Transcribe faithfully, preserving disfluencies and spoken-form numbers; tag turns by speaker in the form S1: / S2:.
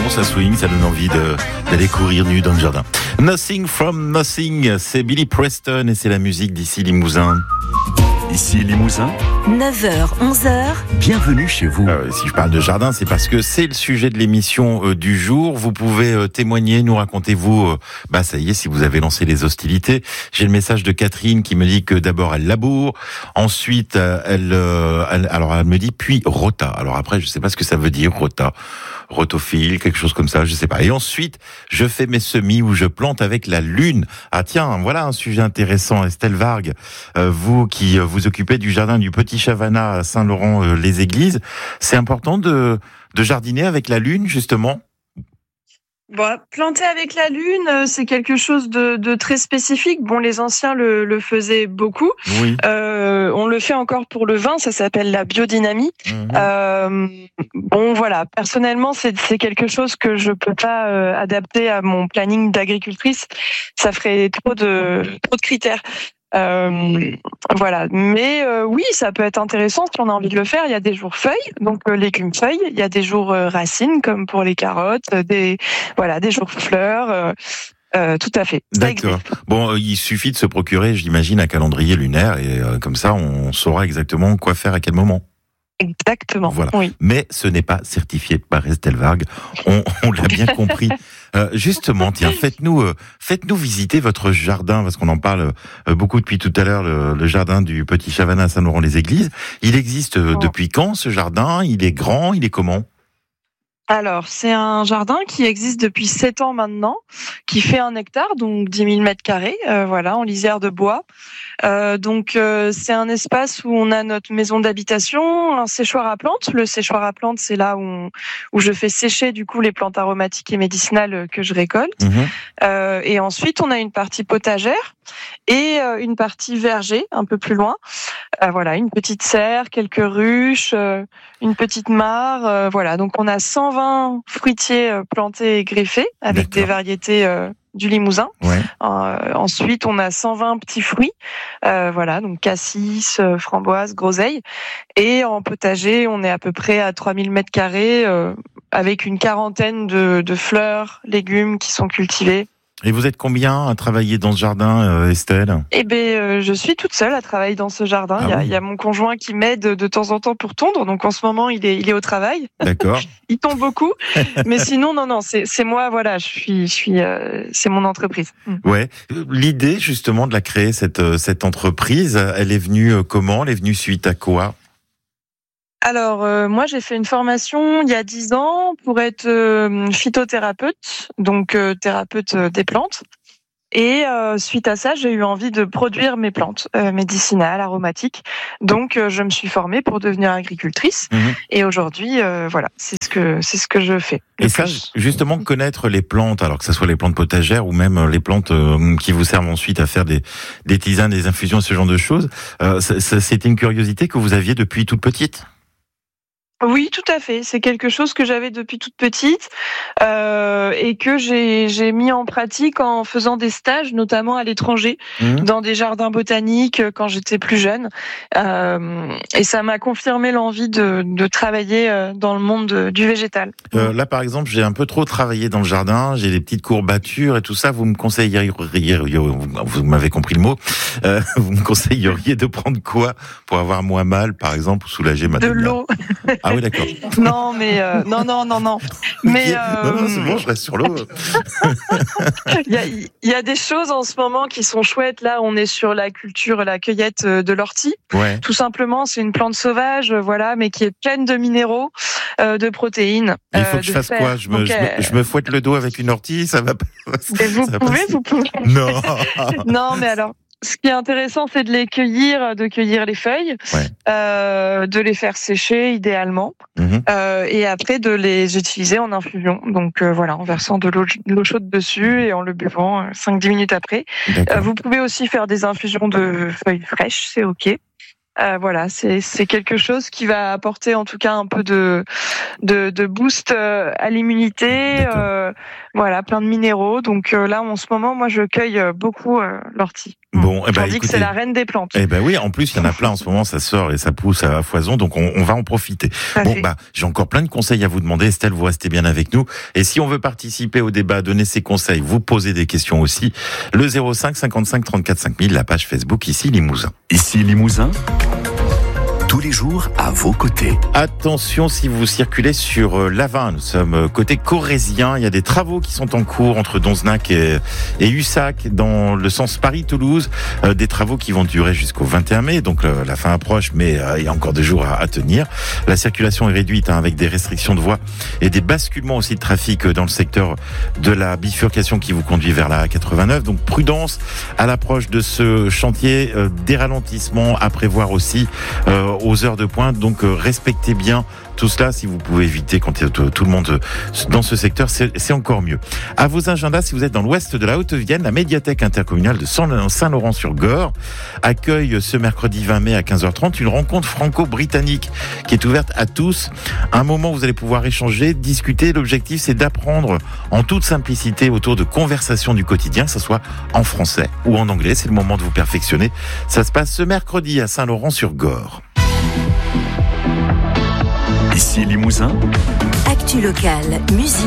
S1: bon, ça swing, ça donne envie de, d'aller courir nu dans le jardin. Nothing from Nothing, c'est Billy Preston et c'est la musique d'ici Limousin.
S2: Ici Limousin,
S3: neuf heures, onze heures.
S2: Bienvenue chez vous.
S1: Euh, si je parle de jardin, c'est parce que c'est le sujet de l'émission euh, du jour. Vous pouvez euh, témoigner, nous racontez vous, euh, bah ça y est, si vous avez lancé les hostilités. J'ai le message de Catherine qui me dit que d'abord elle laboure, ensuite euh, elle, euh, elle, alors elle me dit puis rota. Alors après, je sais pas ce que ça veut dire rota, rotophile, quelque chose comme ça, je sais pas. Et ensuite, je fais mes semis où je plante avec la lune. Ah tiens, voilà un sujet intéressant, Estelle Vargue, euh, vous qui euh, vous occupez du jardin du Petit Chavanat à Saint-Laurent-les-Églises. C'est important de, de jardiner avec la lune, justement?
S4: Bon, planter avec la lune, c'est quelque chose de, de très spécifique. Bon, les anciens le, le faisaient beaucoup.
S1: Oui.
S4: Euh, on le fait encore pour le vin, ça s'appelle la biodynamie. Mmh. Euh, bon, voilà. Personnellement, c'est, c'est quelque chose que je peux pas euh, adapter à mon planning d'agricultrice. Ça ferait trop de trop de critères. Euh, voilà, mais euh, oui, ça peut être intéressant si on a envie de le faire. Il y a des jours feuilles, donc euh, légumes feuilles. Il y a des jours euh, racines, comme pour les carottes. Des voilà, des jours fleurs. Euh, euh, tout à fait.
S1: D'accord. Bon, euh, il suffit de se procurer, j'imagine, un calendrier lunaire et euh, comme ça, on saura exactement quoi faire à quel moment.
S4: Exactement.
S1: Voilà.
S4: Oui.
S1: Mais ce n'est pas certifié par Estelle Vargue. On, on l'a bien compris. Euh, justement, tiens, faites-nous, euh, faites-nous visiter votre jardin, parce qu'on en parle euh, beaucoup depuis tout à l'heure, le, le jardin du Petit Chavanat à Saint-Laurent-les-Églises. Il existe euh,
S4: oh.
S1: depuis quand, ce jardin? Il est grand? Il est comment?
S4: Alors, c'est un jardin qui existe depuis sept ans maintenant, qui fait un hectare, donc dix mille mètres carrés, euh, voilà, en lisière de bois. Euh, donc, euh, c'est un espace où on a notre maison d'habitation, un séchoir à plantes. Le séchoir à plantes, c'est là où, on, où je fais sécher du coup les plantes aromatiques et médicinales que je récolte. Mmh. Euh, et ensuite, on a une partie potagère et euh, une partie verger, un peu plus loin. Euh, voilà, une petite serre, quelques ruches, euh, une petite mare. Euh, voilà, donc on a cent vingt fruitiers euh, plantés et greffés avec D'accord. des variétés euh, du Limousin. Ouais. Euh, ensuite, on a cent vingt petits fruits. Euh, voilà, donc cassis, euh, framboises, groseilles. Et en potager, on est à peu près à trois mille mètres carrés euh, avec une quarantaine de, de fleurs, légumes qui sont cultivés.
S1: Et vous êtes combien à travailler dans ce jardin, euh, Estelle?
S4: Eh ben, euh, je suis toute seule à travailler dans ce jardin. Ah il, y a, oui. il y a mon conjoint qui m'aide de temps en temps pour tondre. Donc en ce moment, il est, il est au travail.
S1: D'accord.
S4: Il tombe beaucoup, mais sinon, non, non, c'est, c'est moi. Voilà, je suis, je suis, euh, c'est mon entreprise.
S1: Ouais. L'idée justement de la créer cette cette entreprise, elle est venue comment? Elle est venue suite à quoi?
S4: Alors, euh, moi, j'ai fait une formation il y a dix ans pour être euh, phytothérapeute, donc euh, thérapeute des plantes. Et euh, suite à ça, j'ai eu envie de produire mes plantes euh, médicinales, aromatiques. Donc, euh, je me suis formée pour devenir agricultrice. Mmh. Et aujourd'hui, euh, voilà, c'est ce que c'est ce que je fais.
S1: Et ça, justement, connaître les plantes, alors que ce soit les plantes potagères ou même les plantes euh, qui vous servent ensuite à faire des des tisanes, des infusions, ce genre de choses, euh, ça, ça, c'était une curiosité que vous aviez depuis toute petite?
S4: Oui, tout à fait. C'est quelque chose que j'avais depuis toute petite euh, et que j'ai, j'ai mis en pratique en faisant des stages, notamment à l'étranger, mmh. dans des jardins botaniques quand j'étais plus jeune. Euh, et ça m'a confirmé l'envie de, de travailler dans le monde de, du végétal.
S1: Euh, là, par exemple, j'ai un peu trop travaillé dans le jardin. J'ai des petites courbatures et tout ça. Vous me conseilleriez, vous m'avez compris le mot, euh, vous me conseilleriez de prendre quoi pour avoir moins mal, par exemple, ou soulager ma
S4: De l'eau.
S1: Ah oui, d'accord.
S4: Non, mais euh, non, non, non, non. Mais
S1: euh... non, non, c'est bon, je reste sur l'eau.
S4: Il y a, il y a des choses en ce moment qui sont chouettes. Là, on est sur la culture, la cueillette de l'ortie.
S1: Ouais.
S4: Tout simplement, c'est une plante sauvage, voilà, mais qui est pleine de minéraux, euh, de protéines.
S1: Il faut
S4: euh,
S1: que je fasse fer. quoi je me, Donc, je, me, je me fouette le dos avec une ortie, ça va pas.
S4: Mais vous
S1: ça
S4: pouvez, vous pouvez.
S1: Non.
S4: Non, mais alors. Ce qui est intéressant, c'est de les cueillir, de cueillir les feuilles, ouais. euh, de les faire sécher idéalement, mmh. euh, et après de les utiliser en infusion. Donc euh, voilà, en versant de l'eau, de l'eau chaude dessus et en le buvant cinq à dix minutes après. Euh, vous pouvez aussi faire des infusions de feuilles fraîches, c'est ok. Euh, voilà, c'est c'est quelque chose qui va apporter en tout cas un peu de de, de boost à l'immunité. Euh, Voilà, plein de minéraux. Donc euh, là, en ce moment, moi, je cueille euh, beaucoup euh, l'ortie.
S1: Bon, eh ben,
S4: on dit
S1: écoutez,
S4: que c'est la reine des plantes.
S1: Eh ben oui, en plus, il y en a plein en ce moment, ça sort et ça pousse à foison, donc on, on va en profiter.
S4: Ça
S1: Bon,
S4: fait.
S1: bah, j'ai encore plein de conseils à vous demander. Estelle, vous restez bien avec nous. Et si on veut participer au débat, donner ses conseils, vous poser des questions aussi, le zéro cinq cinquante-cinq trente-quatre cinq mille, la page Facebook ici Limousin.
S2: Ici Limousin, tous les jours à vos côtés.
S1: Attention si vous circulez sur l'Avin, nous sommes côté corrézien, il y a des travaux qui sont en cours entre Donzenac et, et Ussac dans le sens Paris-Toulouse, euh, des travaux qui vont durer jusqu'au vingt et un mai, donc euh, la fin approche mais euh, il y a encore des jours à, à tenir. La circulation est réduite hein, avec des restrictions de voies et des basculements aussi de trafic dans le secteur de la bifurcation qui vous conduit vers la A quatre-vingt-neuf, donc prudence à l'approche de ce chantier, euh, des ralentissements à prévoir aussi euh, aux heures de pointe, donc euh, respectez bien tout cela. Si vous pouvez éviter quand il y a tout, tout le monde dans ce secteur, c'est, c'est encore mieux. À vos agendas, si vous êtes dans l'ouest de la Haute-Vienne, la médiathèque intercommunale de Saint-Laurent-sur-Gorre accueille ce mercredi vingt mai à quinze heures trente une rencontre franco-britannique qui est ouverte à tous. Un moment où vous allez pouvoir échanger, discuter. L'objectif, c'est d'apprendre en toute simplicité autour de conversations du quotidien, que ce soit en français ou en anglais. C'est le moment de vous perfectionner. Ça se passe ce mercredi à Saint-Laurent-sur-Gorre.
S2: Ici Limousin,
S3: Actu locale, musique.